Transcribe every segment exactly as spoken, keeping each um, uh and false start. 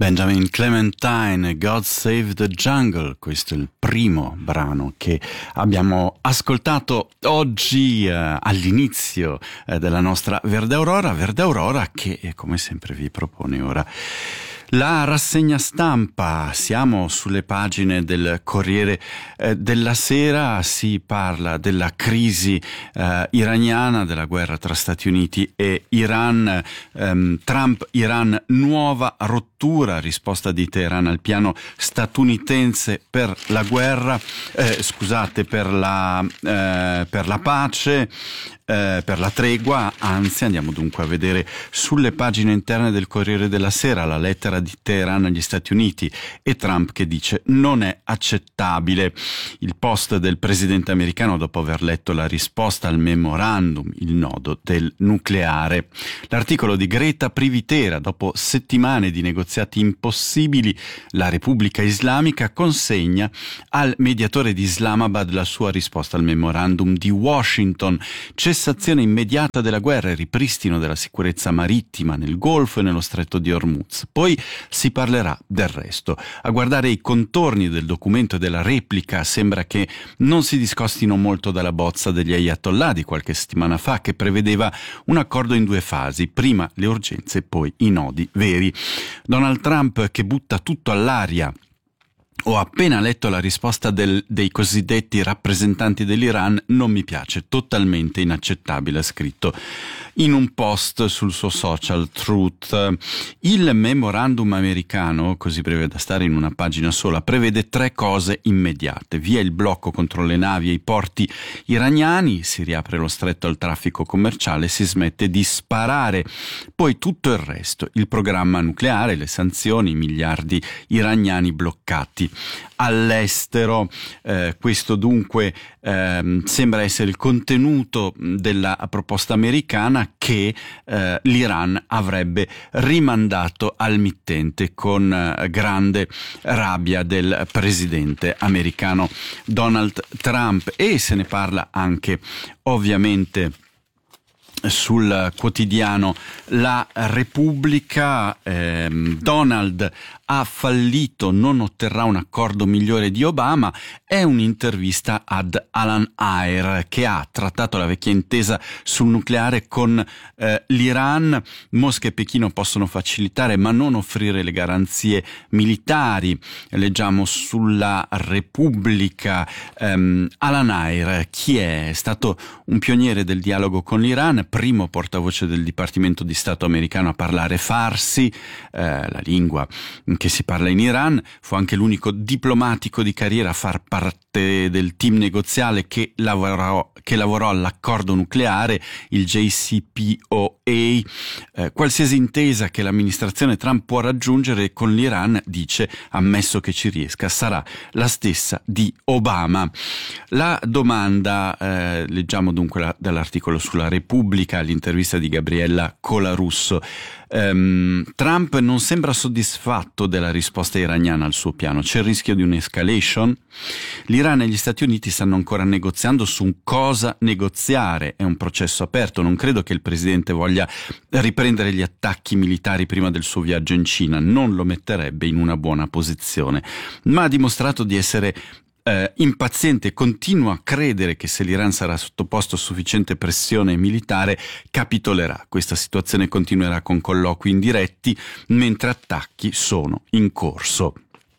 Benjamin Clementine, God Save the Jungle, questo è il primo brano che abbiamo ascoltato oggi eh, all'inizio eh, della nostra Verde Aurora, Verde Aurora che eh, come sempre vi propone ora la rassegna stampa. Siamo sulle pagine del Corriere eh, della Sera, si parla della crisi eh, iraniana, della guerra tra Stati Uniti e Iran, ehm, Trump-Iran, nuova rottura, risposta di Teheran al piano statunitense per la guerra, eh, scusate, per la, eh, per la pace, eh, per la tregua. Anzi, andiamo dunque a vedere sulle pagine interne del Corriere della Sera la lettera di Teheran agli Stati Uniti e Trump che dice non è accettabile. Il post del presidente americano dopo aver letto la risposta al memorandum, il nodo del nucleare. L'articolo di Greta Privitera: dopo settimane di negoziati impossibili, la Repubblica Islamica consegna al mediatore di Islamabad la sua risposta al memorandum di Washington: cessazione immediata della guerra e ripristino della sicurezza marittima nel Golfo e nello Stretto di Hormuz. Poi si parlerà del resto. A guardare i contorni del documento e della replica sembra che non si discostino molto dalla bozza degli Ayatollah di qualche settimana fa, che prevedeva un accordo in due fasi: prima le urgenze e poi i nodi veri. Donald Trump che butta tutto all'aria. Ho appena letto la risposta del, dei cosiddetti rappresentanti dell'Iran, non mi piace, totalmente inaccettabile, ha scritto in un post sul suo social Truth. Il memorandum americano, così breve da stare in una pagina sola, prevede tre cose immediate: via il blocco contro le navi e i porti iraniani, si riapre lo stretto al traffico commerciale, si smette di sparare. Poi tutto il resto: il programma nucleare, le sanzioni, i miliardi iraniani bloccati all'estero. Eh, questo dunque eh, sembra essere il contenuto della proposta americana, che eh, l'Iran avrebbe rimandato al mittente con eh, grande rabbia del presidente americano Donald Trump. E se ne parla anche ovviamente sul quotidiano La Repubblica. ehm, Donald ha fallito, non otterrà un accordo migliore di Obama. È un'intervista ad Alan Ayer, che ha trattato la vecchia intesa sul nucleare con eh, l'Iran. Mosca e Pechino possono facilitare ma non offrire le garanzie militari. Leggiamo sulla Repubblica. ehm, Alan Ayer, chi è? È stato un pioniere del dialogo con l'Iran, primo portavoce del Dipartimento di Stato americano a parlare farsi, eh, la lingua che si parla in Iran. Fu anche l'unico diplomatico di carriera a far parte del team negoziale che lavorò, che lavorò all'accordo nucleare, il J C P O A. Eh, qualsiasi intesa che l'amministrazione Trump può raggiungere con l'Iran, dice, ammesso che ci riesca, sarà la stessa di Obama. La domanda, eh, leggiamo dunque la, dall'articolo sulla Repubblica, l'intervista di Gabriella Colarusso. Um, Trump non sembra soddisfatto della risposta iraniana al suo piano. C'è il rischio di un'escalation? L'Iran e gli Stati Uniti stanno ancora negoziando su cosa negoziare. È un processo aperto. Non credo che il presidente voglia riprendere gli attacchi militari prima del suo viaggio in Cina. Non lo metterebbe in una buona posizione, ma ha dimostrato di essere Eh, impaziente e continua a credere che se l'Iran sarà sottoposto a sufficiente pressione militare capitolerà. Questa situazione continuerà con colloqui indiretti mentre attacchi sono in corso.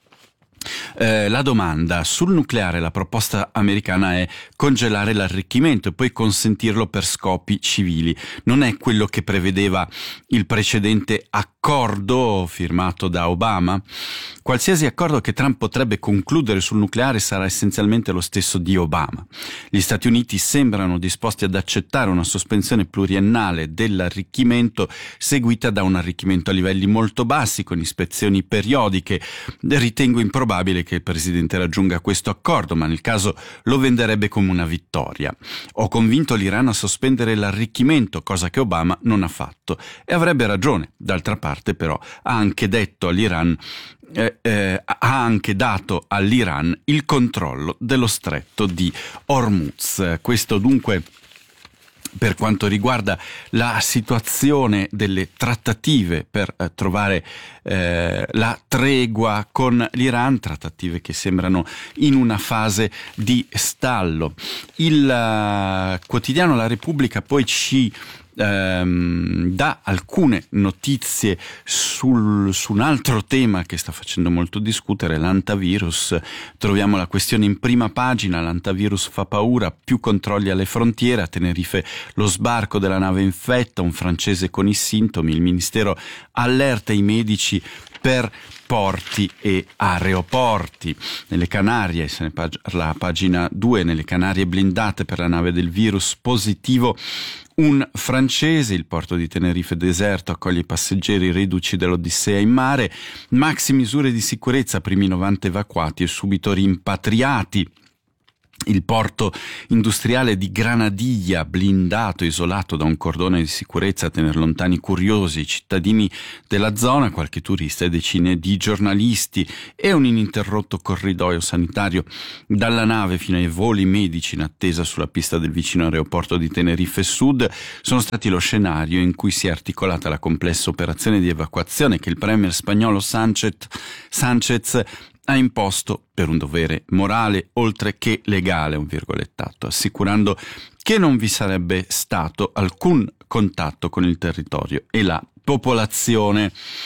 Eh, la domanda sul nucleare: la proposta americana è congelare l'arricchimento e poi consentirlo per scopi civili. Non è quello che prevedeva il precedente accordo firmato da Obama? Qualsiasi accordo che Trump potrebbe concludere sul nucleare sarà essenzialmente lo stesso di Obama. Gli Stati Uniti sembrano disposti ad accettare una sospensione pluriennale dell'arricchimento seguita da un arricchimento a livelli molto bassi con ispezioni periodiche. Ritengo improbabile che il presidente raggiunga questo accordo, ma nel caso lo venderebbe come una vittoria. Ho convinto l'Iran a sospendere l'arricchimento, cosa che Obama non ha fatto, e avrebbe ragione. D'altra parte, però, ha anche detto all'Iran Eh, eh, ha anche dato all'Iran il controllo dello stretto di Hormuz. Questo dunque per quanto riguarda la situazione delle trattative per eh, trovare eh, la tregua con l'Iran, trattative che sembrano in una fase di stallo. Il uh, quotidiano La Repubblica poi ci Ehm, dà alcune notizie sul, su un altro tema che sta facendo molto discutere, l'antivirus. Troviamo la questione in prima pagina: l'antivirus fa paura, più controlli alle frontiere, a Tenerife lo sbarco della nave infetta, un francese con i sintomi, il ministero allerta i medici per porti e aeroporti. Nelle Canarie, se ne parla, pagina due, nelle Canarie blindate per la nave del virus positivo un francese, il porto di Tenerife deserto accoglie i passeggeri reduci dall'Odissea in mare, maxi misure di sicurezza, primi novanta evacuati e subito rimpatriati. Il porto industriale di Granadilla, blindato, isolato da un cordone di sicurezza a tener lontani curiosi, i cittadini della zona, qualche turista e decine di giornalisti, e un ininterrotto corridoio sanitario dalla nave fino ai voli medici in attesa sulla pista del vicino aeroporto di Tenerife Sud sono stati lo scenario in cui si è articolata la complessa operazione di evacuazione che il premier spagnolo Sánchez, Sánchez ha imposto per un dovere morale oltre che legale, un virgolettato, assicurando che non vi sarebbe stato alcun contatto con il territorio e la popolazione.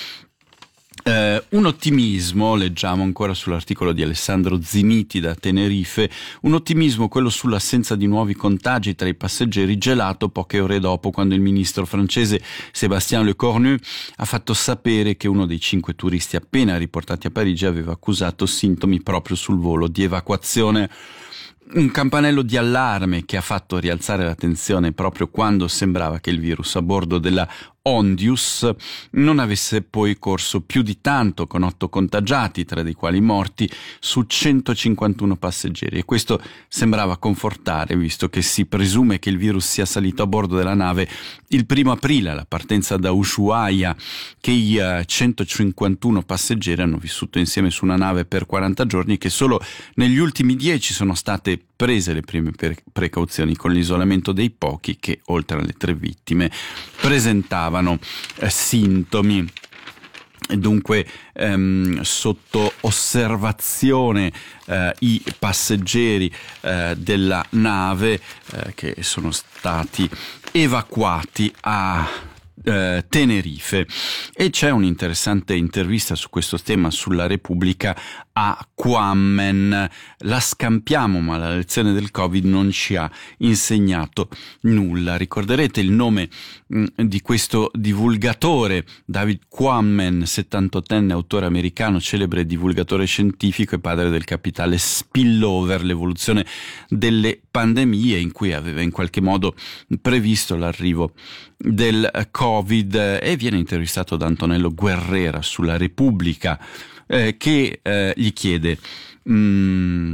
Eh, un ottimismo, leggiamo ancora sull'articolo di Alessandro Ziniti da Tenerife, un ottimismo quello sull'assenza di nuovi contagi tra i passeggeri, gelato poche ore dopo quando il ministro francese Sébastien Lecornu ha fatto sapere che uno dei cinque turisti appena riportati a Parigi aveva accusato sintomi proprio sul volo di evacuazione. Un campanello di allarme che ha fatto rialzare la tensione proprio quando sembrava che il virus a bordo della Ondius non avesse poi corso più di tanto, con otto contagiati, tre dei quali morti, su centocinquantuno passeggeri. E questo sembrava confortare, visto che si presume che il virus sia salito a bordo della nave il primo aprile, alla partenza da Ushuaia, che i uh, centocinquantuno passeggeri hanno vissuto insieme su una nave per quaranta giorni e che solo negli ultimi dieci sono state prese le prime pre- precauzioni con l'isolamento dei pochi che, oltre alle tre vittime, presentavano eh, sintomi. Dunque ehm, sotto osservazione eh, i passeggeri eh, della nave eh, che sono stati evacuati a eh, Tenerife. E c'è un'interessante intervista su questo tema sulla Repubblica a Quammen. La scampiamo, ma la lezione del Covid non ci ha insegnato nulla. Ricorderete il nome mh, di questo divulgatore, David Quammen, settantottenne autore americano, celebre divulgatore scientifico e padre del capitale Spillover, l'evoluzione delle pandemie, in cui aveva in qualche modo previsto l'arrivo del Covid, e viene intervistato da Antonello Guerrera sulla Repubblica, eh, che eh, gli chiede mh,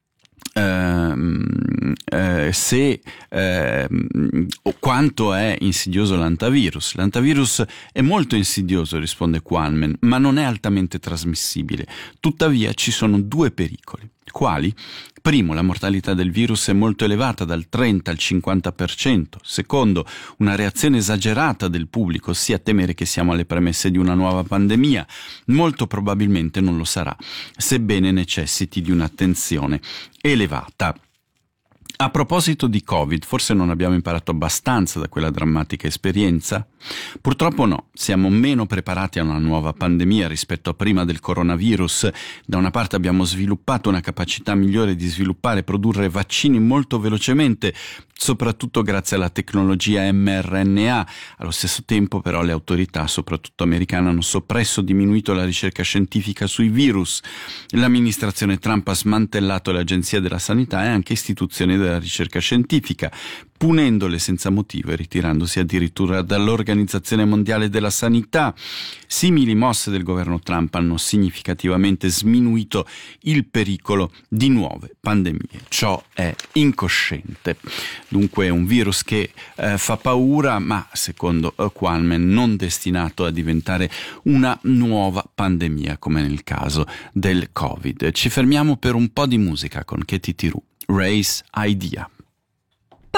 Uh, uh, se uh, quanto è insidioso l'antivirus. L'antivirus è molto insidioso, risponde Quammen, ma non è altamente trasmissibile. Tuttavia ci sono due pericoli. Quali? Primo, la mortalità del virus è molto elevata, dal trenta al cinquanta per cento. Secondo, una reazione esagerata del pubblico, ossia temere che siamo alle premesse di una nuova pandemia. Molto probabilmente non lo sarà, sebbene necessiti di un'attenzione elevata. A proposito di Covid, forse non abbiamo imparato abbastanza da quella drammatica esperienza? Purtroppo no, siamo meno preparati a una nuova pandemia rispetto a prima del coronavirus. Da una parte abbiamo sviluppato una capacità migliore di sviluppare e produrre vaccini molto velocemente, soprattutto grazie alla tecnologia mRNA. Allo stesso tempo però le autorità, soprattutto americane, hanno soppresso o diminuito la ricerca scientifica sui virus. L'amministrazione Trump ha smantellato le agenzie della sanità e anche istituzioni della ricerca scientifica, punendole senza motivo e ritirandosi addirittura dall'Organizzazione Mondiale della Sanità. Simili mosse del governo Trump hanno significativamente sminuito il pericolo di nuove pandemie. Ciò è incosciente. Dunque è un virus che eh, fa paura, ma secondo uh, Quammen non destinato a diventare una nuova pandemia come nel caso del Covid. Ci fermiamo per un po' di musica con Katy Tirou, Race Idea.